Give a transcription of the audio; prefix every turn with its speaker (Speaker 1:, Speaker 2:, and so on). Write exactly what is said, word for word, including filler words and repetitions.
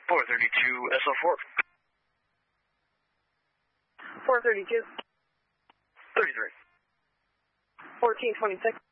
Speaker 1: four thirty-two S O four.
Speaker 2: four thirty-two.
Speaker 1: thirty-three.
Speaker 2: fourteen twenty-six.